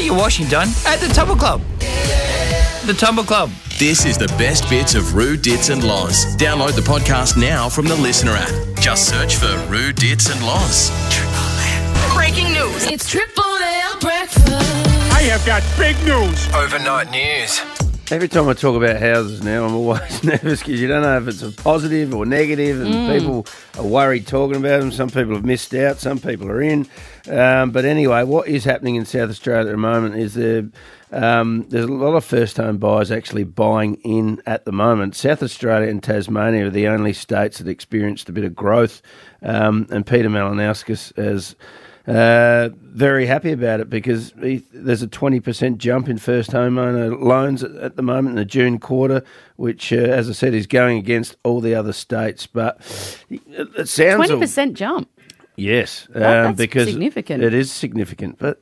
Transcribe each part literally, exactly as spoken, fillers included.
your washing done at the Tumble Club. The Tumble Club. This is the best bits of Roo, Dits and Loz. Download the podcast now from the Listener app. Just search for Roo, Dits and Loz. Breaking news. It's Triple L breakfast. I have got big news. Overnight news. Every time I talk about houses now, I'm always nervous because you don't know if it's a positive or negative, and mm. people are worried talking about them. Some people have missed out, some people are in. Um, but anyway, what is happening in South Australia at the moment is there, um, there's a lot of first-home buyers actually buying in at the moment. South Australia and Tasmania are the only states that experienced a bit of growth, um, and Peter Malinauskas has... Uh, very happy about it because he, there's a twenty percent jump in first homeowner loans at, at the moment in the June quarter, which, uh, as I said, is going against all the other states. But it, it sounds twenty percent jump. Yes, that, that's um, because significant. It is significant, but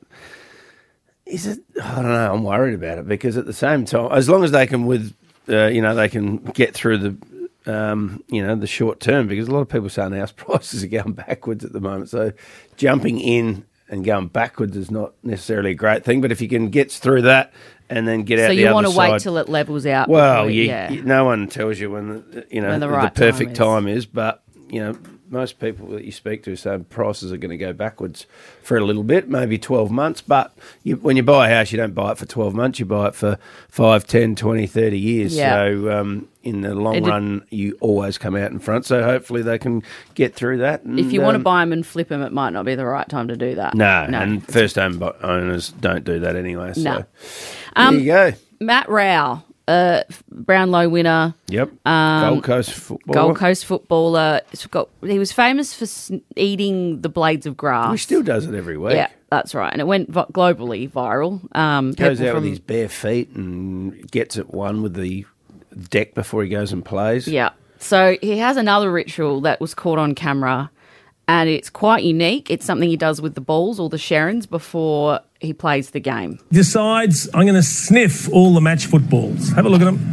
is it? I don't know. I'm worried about it because at the same time, as long as they can with, uh, you know, they can get through the. Um, you know, the short term, because a lot of people saying house prices are going backwards at the moment. So jumping in and going backwards is not necessarily a great thing. But if you can get through that and then get so out the other side. So you want to wait till it levels out? Well, before, you, yeah. you, no one tells you when the, you know, when the, the, right the perfect time is. time is. But, you know, most people that you speak to say prices are going to go backwards for a little bit, maybe twelve months. But you, when you buy a house, you don't buy it for twelve months. You buy it for five, ten, twenty, thirty years. Yeah. So um, in the long it run, you always come out in front. So hopefully they can get through that. And, if you um, want to buy them and flip them, it might not be the right time to do that. No, no. and first home owners don't do that anyway. So no. there um, you go. Matt Rowell. Uh, Brownlow winner. Yep. Um, Gold Coast footballer. Gold Coast footballer. It's got, he was famous for sn- eating the blades of grass. He still does it every week. Yeah, that's right. And it went vi- globally viral. Um, goes people out from, with his bare feet and gets it one with the deck before he goes and plays. Yeah. So he has another ritual that was caught on camera, and it's quite unique. It's something he does with the balls or the Sharons before he plays the game. Decides, I'm going to sniff all the match footballs. Have a look at them.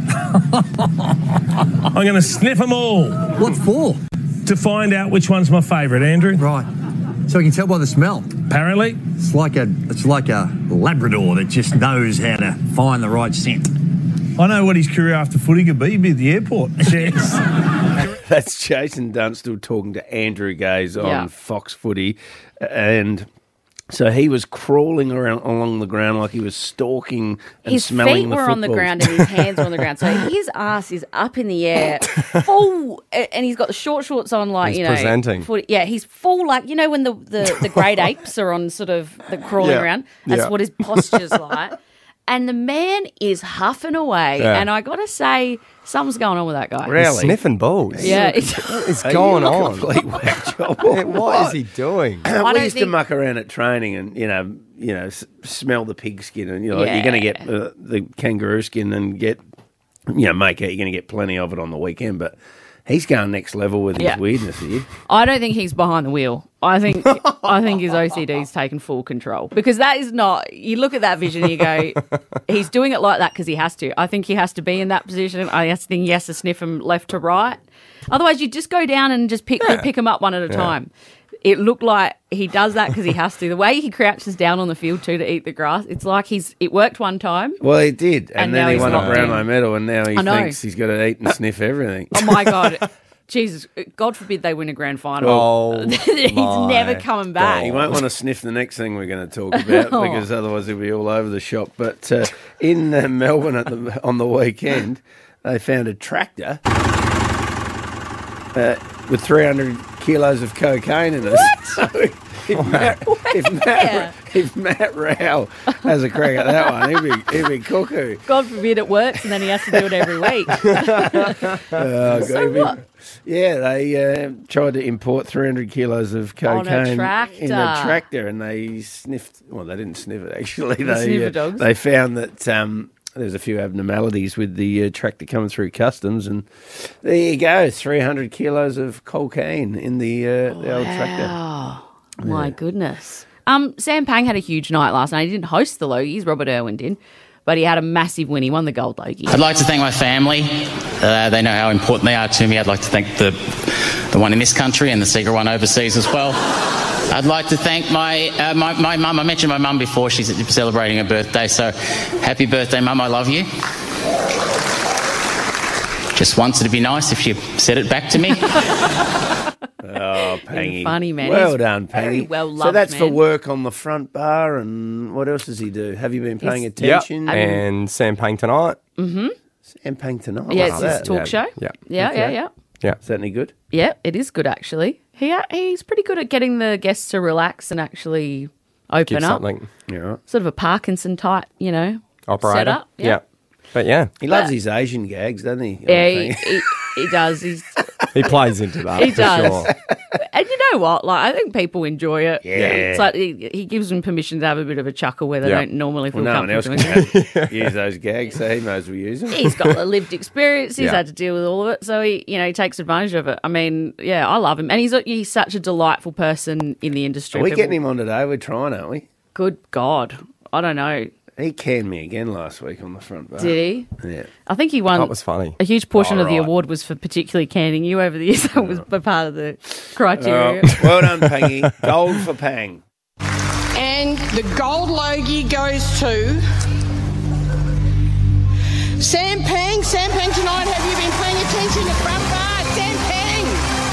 I'm going to sniff them all. What for? To find out which one's my favourite, Andrew. Right. So we can tell by the smell. Apparently. It's like a it's like a Labrador that just knows how to find the right scent. I know what his career after footy could be. He'd be at the airport. That's Jason Dunstall talking to Andrew Gaze on yeah. Fox Footy. And so he was crawling around along the ground like he was stalking and his smelling the feet were on the ground and his hands were on the ground. So his ass is up in the air, full, and he's got the short shorts on like, he's you know. presenting. Footy, yeah, he's full like, you know when the, the, the great apes are on sort of the crawling Yeah. around? That's Yeah. what his posture's like. And the man is huffing away. Yeah. And I got to say, something's going on with that guy. Really? He's sniffing balls. Yeah. It's, What is Are going you a on? complete whack job? what, what is he doing? we don't used to think- muck around at training and, you know, you know, s- smell the pig skin and you're like, Yeah. you're going to get uh, the kangaroo skin and get, you know, make out you're going to get plenty of it on the weekend. But he's going next level with his Yeah. weirdness here. I don't think he's behind the wheel. I think I think his O C D's taken full control because that is not. You look at that vision and you go, he's doing it like that because he has to. I think he has to be in that position. I just think he has to sniff him left to right. Otherwise, you just go down and just pick Yeah. pick him up one at a Yeah. time. It looked like he does that because he has to. The way he crouches down on the field too to eat the grass, it's like he's. It worked one time. Well, he did. And, And then now he he's won a not Brownlow doing- medal and now he I know. thinks he's got to eat and sniff everything. Oh my god. Jesus, God forbid they win a grand final. Oh, He's my never coming back. He won't want to sniff the next thing we're going to talk about because otherwise he'll be all over the shop. But uh, in uh, Melbourne at the, on the weekend, they found a tractor uh, with three hundred kilos of cocaine in it. So if, Matt, if, Matt, if Matt Rowell has a crack at that one, he'd be, he'd be cuckoo. God forbid it works and then he has to do it every week. Oh, God, So he'd be- what? Yeah, they uh, tried to import three hundred kilos of On a cocaine tractor. in a tractor, and they sniffed. Well, they didn't sniff it actually. The They sniffer uh, dogs. they found that um, there's a few abnormalities with the uh, tractor coming through customs, and there you go, three hundred kilos of cocaine in the uh, the old tractor. Oh, my goodness. Um, Sam Pang had a huge night last night. He didn't host the Logies, Robert Irwin did, but he had a massive win. He won the gold Logie. I'd like to thank my family. Uh, they know how important they are to me. I'd like to thank the the one in this country and the secret one overseas as well. I'd like to thank my uh, my my mum. I mentioned my mum before. She's celebrating her birthday, so happy birthday, Mum. I love you. Just wants it to be nice if you said it back to me. Oh, Pangy. Funny, man. Well He's done, Pangy. very well So loved, that's for man. work on the front bar, and what else does he do? Have you been paying He's- attention? Yep. And Sam Payne tonight. Mm-hmm. Sam Payne tonight. Yeah, What's it's his that? talk Yeah. show. Yeah. Yeah, yeah, yeah. Yeah. Is that any good? Yeah, it is good actually. He he's pretty good at getting the guests to relax and actually open Give up. something. Yeah, right. Sort of a Parkinson type, you know, Operator. setup. Yeah, Yeah. But yeah, He loves his Asian gags, doesn't he? yeah, I he, think. he, he does. He's he plays into that. he for does. Sure. And you know what? Like, I think people enjoy it. Yeah. It's like he, he gives them permission to have a bit of a chuckle where they Yeah. don't normally feel Well, no one else comfortable can doing it. use those gags, so he may as well use them. He's got a lived experience. He's Yeah. had to deal with all of it, so he, you know, he takes advantage of it. I mean, yeah, I love him, and he's a- he's such a delightful person in the industry. Are we People- getting him on today? We're trying, aren't we? Good God, I don't know. He canned me again last week on the front bar. Did he? Yeah. I think he won. That was funny. A huge portion Oh, of the right. award was for particularly canning you over the years. That was a part of the criteria. Oh, well done, Pangy. Gold for Pang. And the gold logie goes to Sam Pang. Sam Pang tonight, have you been paying attention at front bar? Sam Pang.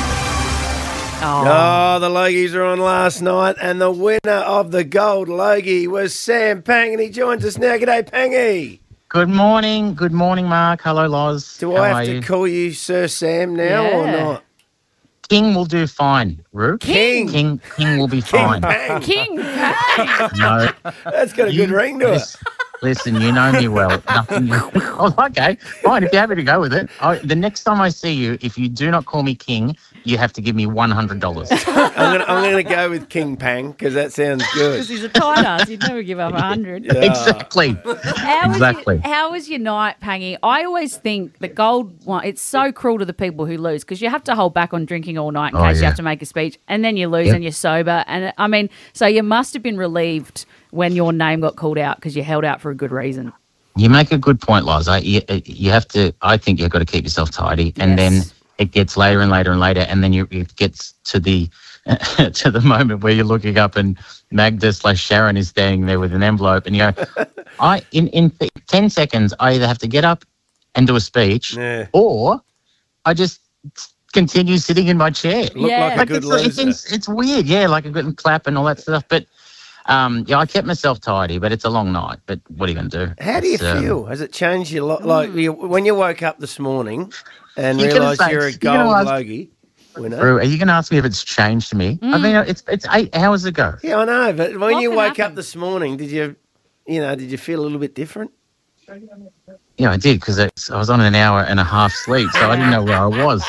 Oh, Oh, the Logies are on last night, and the winner of the gold Logie was Sam Pang, and he joins us now. G'day, Pangy. Good morning. Good morning, Mark. Hello, Loz. Do How I are have to you? call you Sir Sam now or Yeah. not? King will do fine, Roo. King. King, King will be King fine. Pang. King Pang. No. That's got a good You- ring to it. lis- Listen, you know me well. Nothing. Oh, okay, fine. If you're happy to go with it, I, the next time I see you, if you do not call me King, you have to give me one hundred dollars. I'm going I'm going to go with King Pang because that sounds good. Because he's a tight ass. He'd never give up a hundred. Yeah. Exactly. How was Exactly. your, how was your night, Pangy? I always think the gold one, it's so cruel to the people who lose because you have to hold back on drinking all night in Oh, case you yeah. have to make a speech, and then you lose Yep. and you're sober. And I mean, so you must have been relieved when your name got called out because you held out for a good reason. You make a good point, Loz. I, you, you have to. I think you've got to keep yourself tidy, and Yes. then it gets later and later and later, and then you, it gets to the to the moment where you're looking up and Magda slash Sharon is standing there with an envelope, and you go, I in in ten seconds, I either have to get up and do a speech, Yeah. or I just continue sitting in my chair. Look Yeah. like a Like good it's, it's, loser. it's, it's weird, yeah, like a good clap and all that stuff. But um, yeah, I kept myself tidy, but it's a long night. But what are you going to do? How do you It's, um, feel? Has it changed your lot? Like you, when you woke up this morning and You're gonna realised say- you're a you're gonna gold ask- Logie winner? Drew, are you going to ask me if it's changed me? I mean, it's it's eight hours ago. Yeah, I know. But when What you can woke happen? up this morning, did you, you know, did you feel a little bit different? Yeah, I did because I was on an hour and a half sleep, so I didn't know where I was.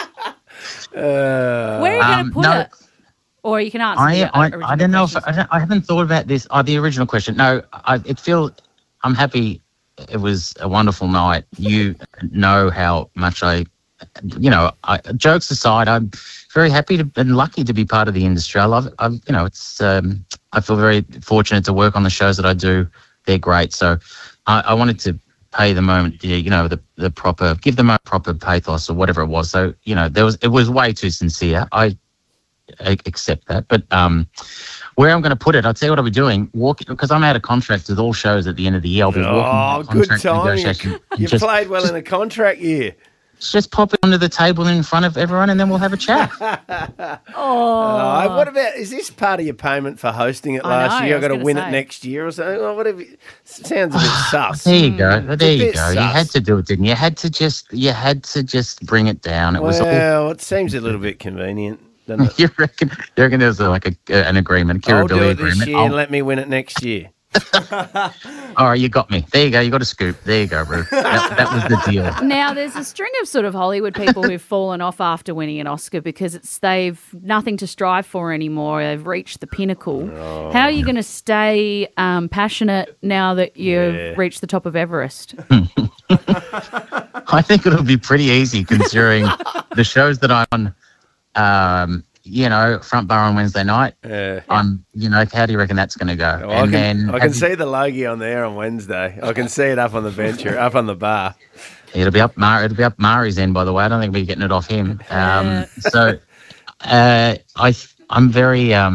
Uh, Where are you going um, to put no. it? Or you can answer I the I, original I don't know if questions. I, don't, I haven't thought about this. Oh, the original question. No, I it feel I'm happy. It was a wonderful night. You know how much I, you know, I, jokes aside, I'm very happy to, and lucky to be part of the industry. I love, I, you know, it's. Um, I feel very fortunate to work on the shows that I do. They're great. So, I, I wanted to pay the moment, you know, the the proper, give them a proper pathos or whatever it was. So, you know, there was it was way too sincere. I, I accept that, but um. Where I'm going to put it, I'll tell you what I'll be doing. Walking because I'm out of contract with all shows at the end of the year. I'll be oh, walking. good contract timing. negotiation. You Just, played well in a contract year. just pop it onto the table in front of everyone, and then we'll have a chat. Oh, what about, is this part of your payment for hosting it I last know, I year? was I've got to gonna win say. it next year or something? Oh, whatever. Sounds a bit sus. There you go. There a you bit go. You sus. had to do it, didn't you? You had to just. You had to just bring it down. It was all. Well, it seems a little bit convenient, doesn't it? You reckon? You reckon there's like a, an agreement, I'll do Kirribilli it this agreement? year I'll- and let me win it next year. All right, you got me. There you go. You got a scoop. There you go, bro. That, that was the deal. Now, there's a string of sort of Hollywood people who've fallen off after winning an Oscar because it's they've nothing to strive for anymore. They've reached the pinnacle. How are you going to stay um, passionate now that you've Yeah. reached the top of Everest? I think it'll be pretty easy considering the shows that I'm on. Um, you know, front bar on Wednesday night. Yeah. I'm, you know, how do you reckon that's going to go? Well, I and can, then I can have you- see the Logie on there on Wednesday. I can see it up on the bench or up on the bar. it'll be up. Mar- it'll be up Mari's end, by the way. I don't think we're getting it off him. Um, so, uh, I, I'm very. Um,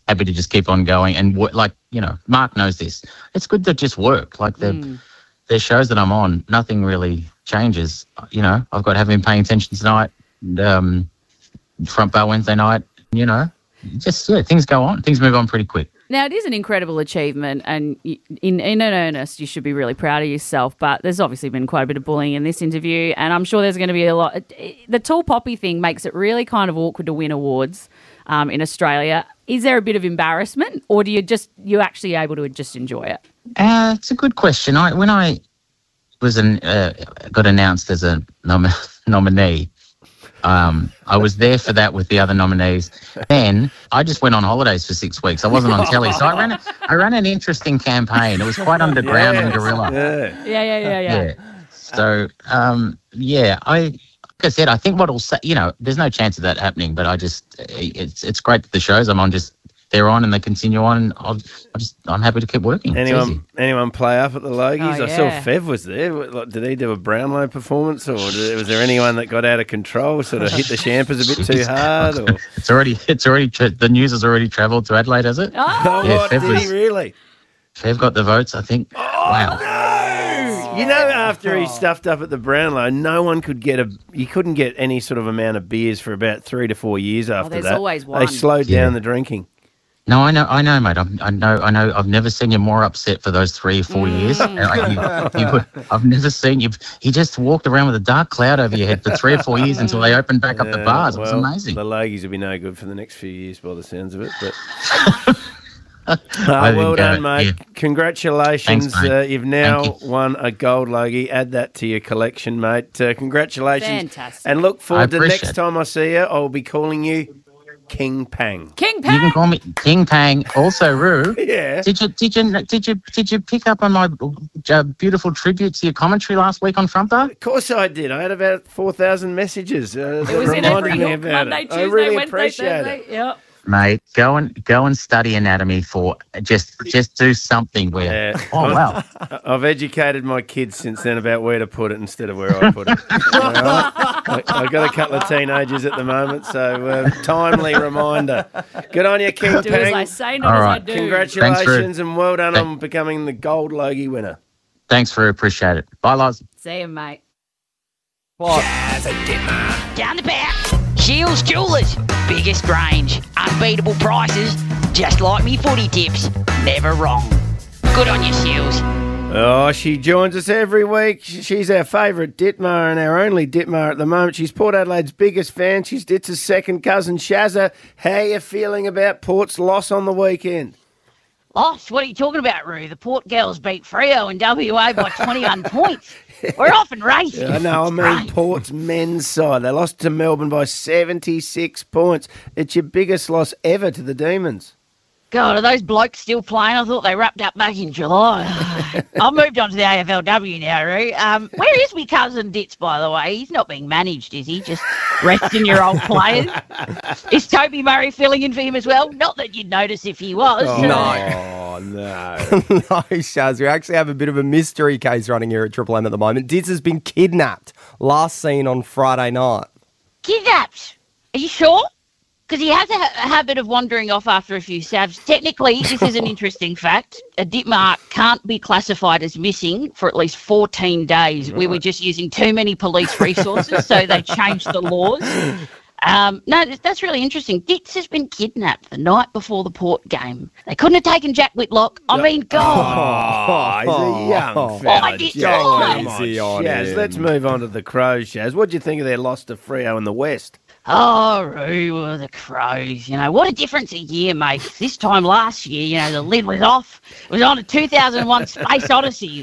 happy to just keep on going and work. Like, you know, Mark knows this. It's good to just work. Like the mm. the shows that I'm on, nothing really changes. You know, I've got Have Been Paying Attention tonight, and, um, Front Bar Wednesday night. You know, just yeah, things go on. Things move on pretty quick. Now, it is an incredible achievement, and in, in earnest, you should be really proud of yourself, but there's obviously been quite a bit of bullying in this interview, and I'm sure there's going to be a lot. The Tall Poppy thing makes it really kind of awkward to win awards um, in Australia. Is there a bit of embarrassment, or do you just, you're actually able to just enjoy it? Uh, it's a good question. I When I was an, uh, got announced as a nom- nominee, Um, I was there for that with the other nominees. Then I just went on holidays for six weeks. I wasn't on telly, so I ran. A, I ran an interesting campaign. It was quite underground yes, and guerrilla. Yeah, yeah, yeah, yeah. yeah. yeah. So, um, yeah, I like I said, I think what'll say, you know, there's no chance of that happening. But I just, it's it's great that the shows I'm on just they're on and they continue on. And I'll, I just, I'm happy to keep working. Anyone, anyone play up at the Logies? Oh, I yeah. saw Fev was there. Like, did he do a Brownlow performance, or did, was there anyone that got out of control, sort of hit the champers a bit too hard? Or? It's already, it's already, tra- the news has already travelled to Adelaide, has it? Oh, oh yeah, what, Fev did was, he really? Fev got the votes, I think. Oh, wow. No. You know, after he stuffed up at the Brownlow, no one could get a. You couldn't get any sort of amount of beers for about three to four years after oh, there's that. always one. They slowed yeah. down the drinking. No, I know, I know, mate. I'm, I know, I know. I've never seen you more upset for those three or four Mm. years. Like, you, you, I've never seen you. He just walked around with a dark cloud over your head for three or four years until they opened back up the bars. It was well, amazing. The Logies will be no good for the next few years, by the sounds of it. But I oh, well think, done, uh, mate. yeah. Congratulations. Thanks, mate. Uh, you've now Thank you. won a gold Logie. Add that to your collection, mate. Uh, congratulations. Fantastic. And look forward to appreciate next it. time I see you, I'll be calling you King Pang. King Pang. You can call me King Pang. Also, Roo. Yeah. Did you did you did you did you pick up on my uh, beautiful tribute to your commentary last week on Front Bar? Of course I did. I had about four thousand messages uh, It was in reminding every me about Monday, it. Tuesday, I really Wednesday, appreciate Thursday. it. Yep. Mate, go and go and study anatomy for just just do something where. Yeah. Oh wow! I've educated my kids since then about where to put it instead of where I put it. All right? I, I've got a couple of teenagers at the moment, so uh, timely reminder. Good on you, King Do Pang. as I say, not All as I right. do. Congratulations and well done Thank- on becoming the gold Logie winner. Thanks, Roo. Appreciate it. Bye, Loz. See you, mate. Down the back, Shields Jewelers. Biggest range, unbeatable prices, just like me footy tips. Never wrong. Good on you, Shields. Oh, she joins us every week. She's our favourite Ditmar and our only Ditmar at the moment. She's Port Adelaide's biggest fan. She's Ditz's second cousin, Shazza. How are you feeling about Port's loss on the weekend? Lost? What are you talking about, Roo? The Port girls beat Freo and W A by twenty-one points. We're off and racing. I know, I It's mean great. Port's men's side. They lost to Melbourne by seventy-six points. It's your biggest loss ever to the Demons. God, are those blokes still playing? I thought they wrapped up back in July. I've moved on to the A F L W now, Roo. Um, where is my cousin Ditz, by the way? He's not being managed, is he? Just resting your old players? Is Toby Murray filling in for him as well? Not that you'd notice if he was. Oh, No. no. No, Shaz, we actually have a bit of a mystery case running here at Triple M at the moment. Diz has been kidnapped, last seen on Friday night. Kidnapped? Are you sure? Because he has a, ha- a habit of wandering off after a few sabs. Technically, this is an interesting fact. A Ditmar can't be classified as missing for at least fourteen days. We were just using too many police resources, so they changed the laws. Um, no, th- that's really interesting. Ditz has been kidnapped the night before the Port game. They couldn't have taken Jack Whitlock. I mean, God. Oh, he's a young Oh, fella. I did Jazz. not. Come on, Easy on Shaz, him. let's move on to the Crows, Shaz. What do you think of their loss to Freo in the West? Oh, Roo, well, the Crows. You know, what a difference a year makes. This time last year, you know, the lid was off. It was on a two thousand one Space Odyssey.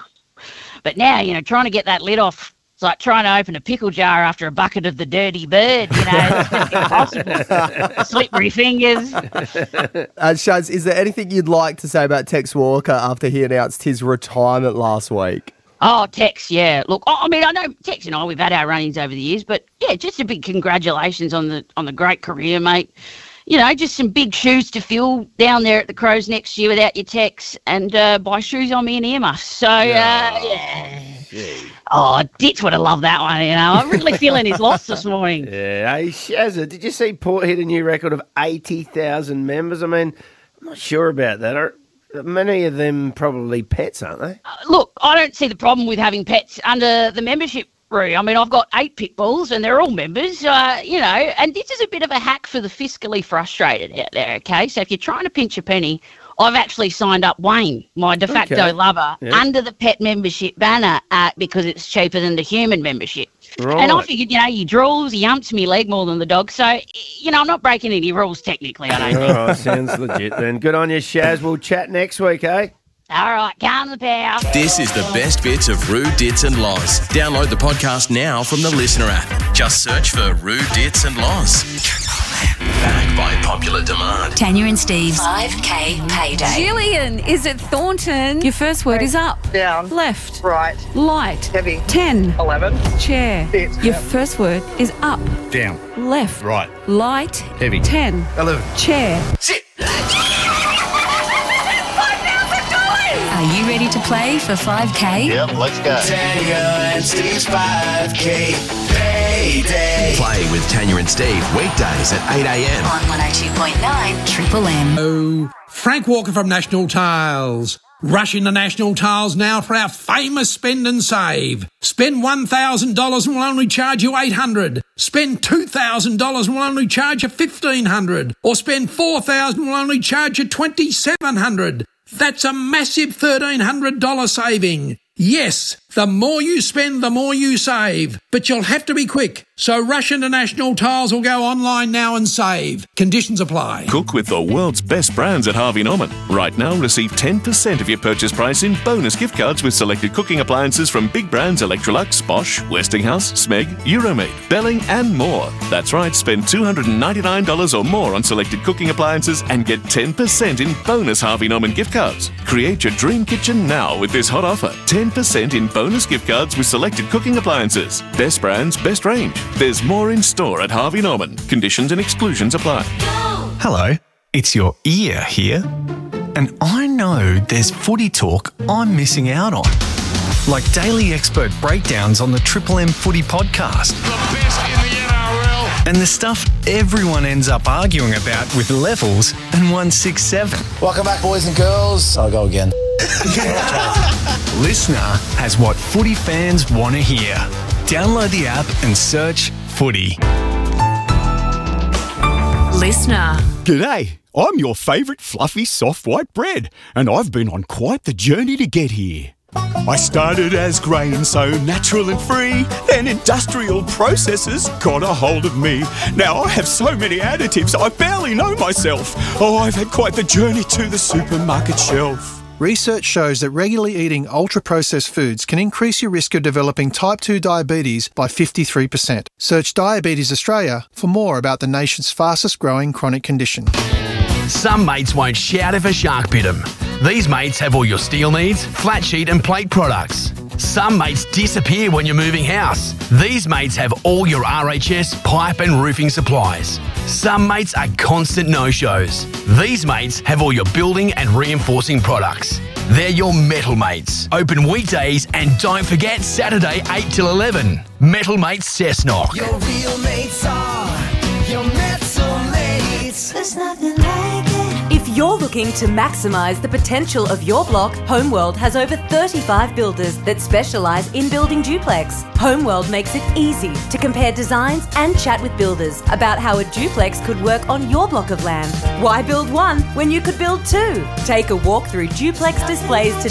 But now, you know, trying to get that lid off, it's like trying to open a pickle jar after a bucket of the dirty bird, you know. It's just impossible. Slippery fingers. Uh, Shaz, is there anything you'd like to say about Tex Walker after he announced his retirement last week? Oh, Tex, yeah. Look, I I mean, I know Tex and I, we've had our run-ins over the years, but yeah, just a big congratulations on the on the great career, mate. You know, just some big shoes to fill down there at the Crows next year without your Tex, and uh, buy shoes on me and earmuffs. So, uh, yeah. Oh, Ditch would have loved that one, you know. I'm really feeling his loss this morning. Yeah, hey, Shazza, did you see Port hit a new record of eighty thousand members? I mean, I'm not sure about that. Are many of them probably pets, aren't they? Uh, look, I don't see the problem with having pets under the membership rule. I mean, I've got eight pit bulls and they're all members, uh, you know, and this is a bit of a hack for the fiscally frustrated out there, okay? So if you're trying to pinch a penny, I've actually signed up Wayne, my de facto Okay. lover, Yeah. under the pet membership banner uh, because it's cheaper than the human membership. Right. And I figured, you know, he drools, he humps me leg more than the dog. So, you know, I'm not breaking any rules technically, I don't think. Oh, sounds legit then. Good on you, Shaz. We'll chat next week, eh? All right, calm the power. This is the best bits of Rue, Dits and Loz. Download the podcast now from the Listener app. Just search for Rue, Dits and Loz. Back by popular demand. Tanya and Steve's five K payday. Gillian is at Thornton. Your first word is up. Down. Left. Right. Light. Heavy. ten. eleven. Chair. Sit. Your first word is up. Down. Left. Right. Light. Heavy. ten. eleven. Chair. Sit. Are you ready to play for five K? Yep, let's go. Tanya and Steve's five K payday. Play with Tanya and Steve weekdays at eight a.m. On one oh two point nine Triple M. Oh, Frank Walker from National Tiles. Rush into National Tiles now for our famous spend and save. Spend one thousand dollars and we'll only charge you eight hundred dollars. Spend two thousand dollars and we'll only charge you fifteen hundred dollars. Or spend four thousand dollars and we'll only charge you twenty-seven hundred dollars. That's a massive thirteen hundred dollars saving. Yes, the more you spend, the more you save. But you'll have to be quick. So rush into National Tiles or go online now and save. Conditions apply. Cook with the world's best brands at Harvey Norman. Right now, receive ten percent of your purchase price in bonus gift cards with selected cooking appliances from big brands Electrolux, Bosch, Westinghouse, Smeg, Euromade, Belling and more. That's right, spend two hundred ninety-nine dollars or more on selected cooking appliances and get ten percent in bonus Harvey Norman gift cards. Create your dream kitchen now with this hot offer. ten percent in bonus gift cards with selected cooking appliances. Best brands, best range. There's more in store at Harvey Norman. Conditions and exclusions apply. Hello, it's your ear here. And I know there's footy talk I'm missing out on. Like daily expert breakdowns on the Triple M Footy podcast. The best in the N R L. And the stuff everyone ends up arguing about with Levels and one sixty-seven. Welcome back, boys and girls. I'll go again. Listener has what footy fans want to hear. Download the app and search Footy. Listener. G'day, I'm your favourite fluffy soft white bread, and I've been on quite the journey to get here. I started as grain, so natural and free, then industrial processes got a hold of me. Now I have so many additives, I barely know myself. Oh, I've had quite the journey to the supermarket shelf. Research shows that regularly eating ultra-processed foods can increase your risk of developing type two diabetes by fifty-three percent. Search Diabetes Australia for more about the nation's fastest-growing chronic condition. Some mates won't shout if a shark bit them. These mates have all your steel needs, flat sheet and plate products. Some mates disappear when you're moving house. These mates have all your R H S, pipe and roofing supplies. Some mates are constant no-shows. These mates have all your building and reinforcing products. They're your metal mates. Open weekdays and don't forget Saturday eight till eleven. Metal Mates Cessnock. Your real mates are your metal mates. There's nothing like it. If you're looking to maximise the potential of your block, Homeworld has over thirty-five builders that specialise in building duplex. Homeworld makes it easy to compare designs and chat with builders about how a duplex could work on your block of land. Why build one when you could build two? Take a walk through duplex displays today.